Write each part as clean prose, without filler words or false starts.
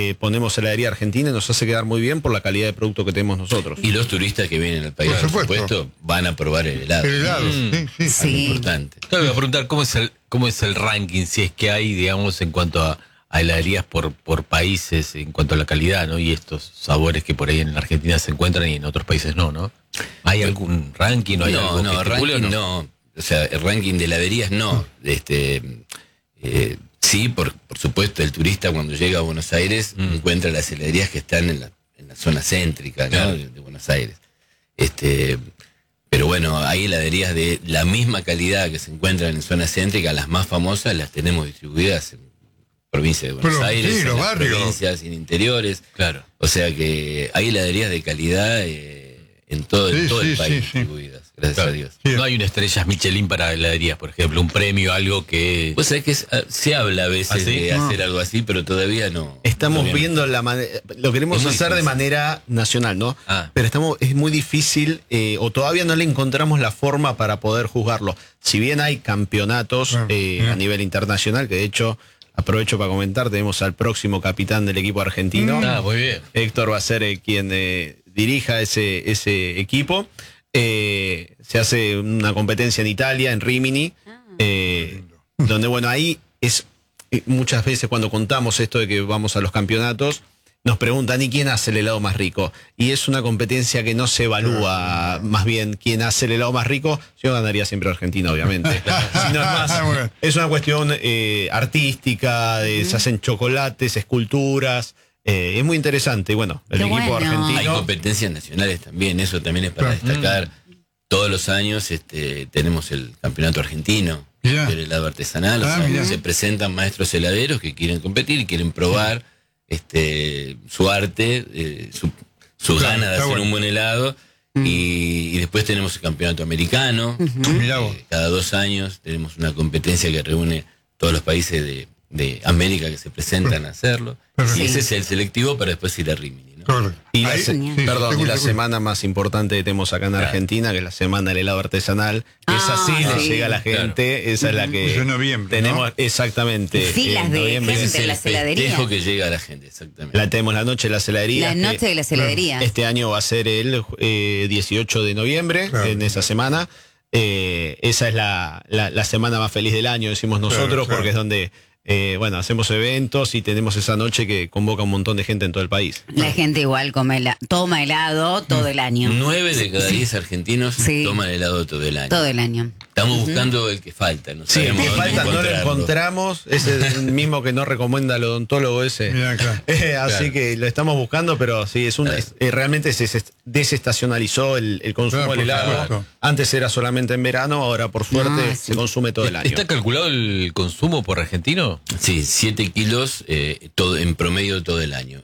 ponemos heladería argentina y nos hace quedar muy bien por la calidad de producto que tenemos nosotros. Y los turistas que vienen al país, por supuesto, van a probar el helado. El helado, sí. Algo importante. Claro, voy a preguntar cómo es el ranking, si es que hay, digamos, en cuanto a heladerías por países, en cuanto a la calidad, ¿no? Y estos sabores que por ahí en la Argentina se encuentran y en otros países no. ¿Hay algún ranking? ¿Hay algo que ranking no. O sea, el ranking de heladerías no. Sí, por supuesto, el turista cuando llega a Buenos Aires encuentra las heladerías que están en la zona céntrica, ¿no? Claro. de Buenos Aires. Pero bueno, hay heladerías de la misma calidad que se encuentran en zona céntrica, las más famosas las tenemos distribuidas en provincia de Buenos Aires, sí, en los las barrios, provincias, en interiores. Claro. O sea que hay heladerías de calidad en todo el país distribuidas, gracias a Dios. No hay una estrella Michelin para heladerías, por ejemplo, un premio, algo que... Pues es que se habla a veces de hacer algo así, pero todavía no. Estamos viendo lo queremos hacer de manera nacional, ¿no? Pero es muy difícil, o todavía no le encontramos la forma para poder juzgarlo. Si bien hay campeonatos a nivel internacional, que de hecho, aprovecho para comentar, tenemos al próximo capitán del equipo argentino. Muy bien. Héctor va a ser quien dirija ese equipo. Se hace una competencia en Italia, en Rimini, donde, bueno, ahí es muchas veces cuando contamos esto de que vamos a los campeonatos, nos preguntan, ¿y quién hace el helado más rico? Y es una competencia que no se evalúa, más bien, quién hace el helado más rico. Yo ganaría siempre Argentina, obviamente. Sino es una cuestión artística, se hacen chocolates, esculturas. Es muy interesante. Bueno, el equipo argentino... Hay competencias nacionales también, eso también es para destacar. Todos los años tenemos el campeonato argentino del helado artesanal. O sea, se presentan maestros heladeros que quieren competir y quieren probar su arte, su gana de hacer un buen helado. Y después tenemos el campeonato americano. Cada 2 años tenemos una competencia que reúne todos los países de América que se presentan a hacerlo. Y ese es el selectivo para después ir a Rimini, ¿no? Y la semana más importante que tenemos acá en Argentina, que es la semana del helado artesanal, esa sí le llega a la gente, esa es la que en noviembre, tenemos, exactamente. Filas de gente Ese es en las heladerías. festejo que llega a la gente, exactamente. Tenemos la noche de las heladerías. La noche de las heladerías. Este año va a ser el 18 de noviembre, en esa semana. Esa es la semana más feliz del año, decimos nosotros, porque es donde... hacemos eventos y tenemos esa noche que convoca un montón de gente en todo el país. La gente igual toma helado todo el año. 9 de cada 10 argentinos toman helado todo el año. Todo el año. Estamos buscando el que falta. No Sí, el sabemos que dónde falta no lo encontrarlo. encontramos, es el mismo que nos recomienda el odontólogo ese. Así que lo estamos buscando, pero sí, realmente se desestacionalizó el consumo del helado. Antes era solamente en verano, ahora por suerte se consume todo el año. ¿Está calculado el consumo por argentino? Sí, 7 kilos en promedio todo el año.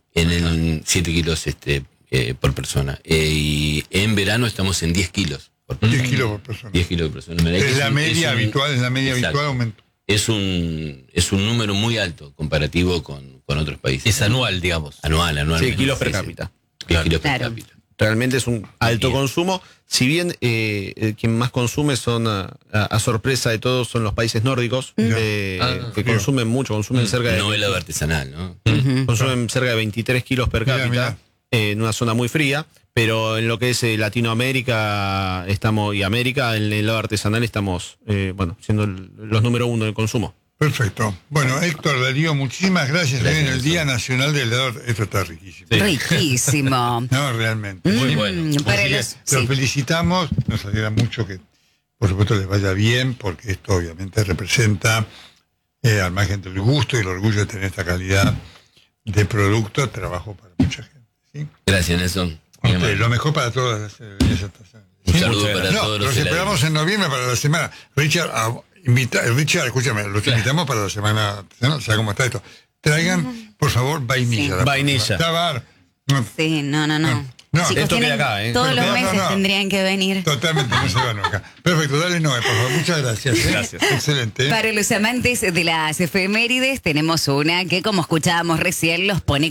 7 kilos por persona. Y en verano estamos en 10 kilos. 10 kilos por persona. 10 kilos por persona. Es la media habitual, aumento. Es un número muy alto comparativo con otros países. Es anual, digamos. Anual. Sí, kilos per cápita. 10 kilos per cápita. Realmente es un alto consumo. Si bien quien más consume son, a sorpresa de todos, son los países nórdicos, que consumen mucho, consumen cerca de... No helado artesanal, ¿no? Consumen cerca de 23 kilos per cápita en una zona muy fría, pero en lo que es Latinoamérica y América, en el helado artesanal estamos, siendo los número 1 del consumo. Perfecto. Bueno, Héctor Darío, muchísimas gracias. En el Día Nacional del Helado, esto está riquísimo. Riquísimo. No, realmente. Muy bueno. Los felicitamos, nos alegra mucho que, por supuesto, les vaya bien, porque esto obviamente representa, al margen del gusto y el orgullo de tener esta calidad de producto, trabajo para mucha gente. ¿Sí? Gracias, Nelson. Lo mejor para todas las estaciones. Un saludo para todos los esperamos en noviembre para la semana. Richard, escúchame, los invitamos para la semana, ¿no? O sea, cómo está esto. Traigan, por favor, vainilla. Vainilla. Sí, no. Chicos, esto queda acá, todos los meses tendrían que venir. Totalmente, no se van acá. Perfecto, dale Noé, por favor, muchas gracias. Gracias. Excelente. Para los amantes de las efemérides, tenemos una que, como escuchábamos recién, nos pone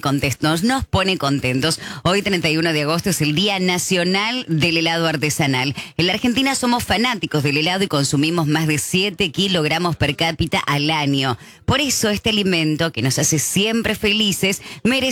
contentos. Hoy, 31 de agosto, es el Día Nacional del Helado Artesanal. En la Argentina somos fanáticos del helado y consumimos más de 7 kilogramos per cápita al año. Por eso, este alimento, que nos hace siempre felices, merece